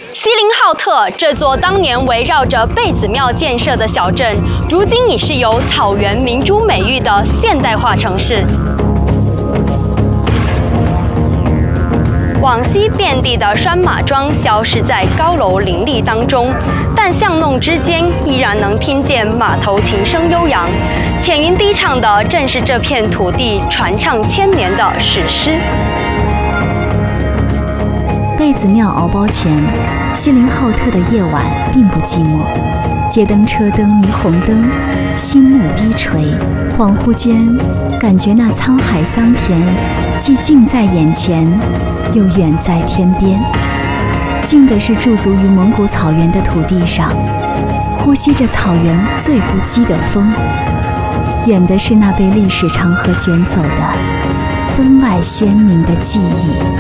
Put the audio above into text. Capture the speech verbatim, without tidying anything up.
锡林浩特这座当年围绕着贝子庙建设的小镇，如今已是有草原明珠美誉的现代化城市。往昔遍地的拴马桩消失在高楼林立当中，但巷弄之间依然能听见马头琴声悠扬，浅吟低唱的正是这片土地传唱千年的史诗。 贝子庙敖包前，锡林浩特的夜晚并不寂寞，街灯、车灯、霓虹灯，星幕低垂，恍惚间感觉那沧海桑田既近在眼前，又远在天边。近的是驻足于蒙古草原的土地上，呼吸着草原最不羁的风；远的是那被历史长河卷走的分外鲜明的记忆。